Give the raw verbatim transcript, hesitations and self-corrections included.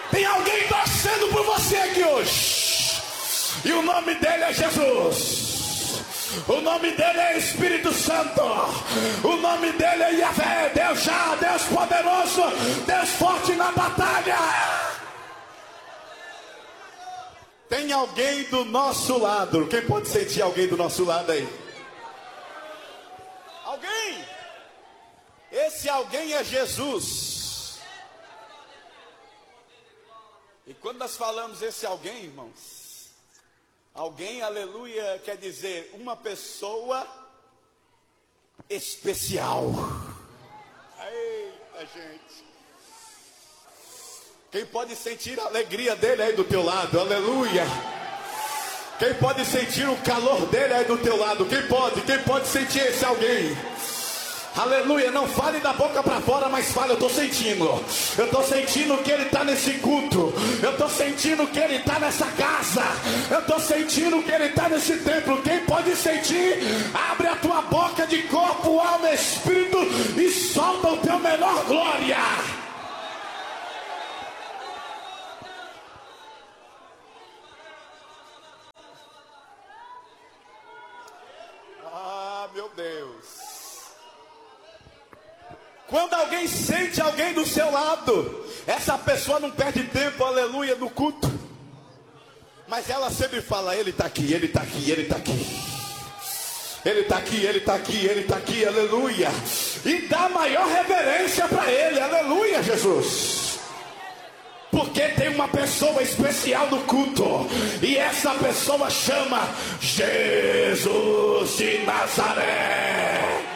Tem alguém torcendo por você aqui hoje. E o nome dele é Jesus. O nome dele é Espírito Santo. O nome dele é Yahvé, Deus já, Deus poderoso, Deus forte na batalha. Tem alguém do nosso lado. Quem pode sentir alguém do nosso lado aí? Alguém? Esse alguém é Jesus. E quando nós falamos esse alguém, irmãos, alguém, aleluia, quer dizer uma pessoa especial. Eita, gente. Quem pode sentir a alegria dele aí do teu lado? Aleluia. Quem pode sentir o calor dele aí do teu lado? Quem pode? Quem pode sentir esse alguém? Aleluia, não fale da boca para fora, mas fale, eu estou sentindo. Eu estou sentindo que ele está nesse culto. Eu estou sentindo que ele está nessa casa. Eu estou sentindo que ele está nesse templo. Quem pode sentir? Abre a tua boca de corpo, alma, espírito e solta o teu melhor glória. Ah, meu Deus. Quando alguém sente alguém do seu lado, essa pessoa não perde tempo, aleluia, no culto. Mas ela sempre fala, ele está aqui, ele está aqui, ele está aqui. Ele está aqui, ele está aqui, ele está aqui, aleluia. E dá maior reverência para ele, aleluia, Jesus. Porque tem uma pessoa especial no culto. E essa pessoa chama Jesus de Nazaré.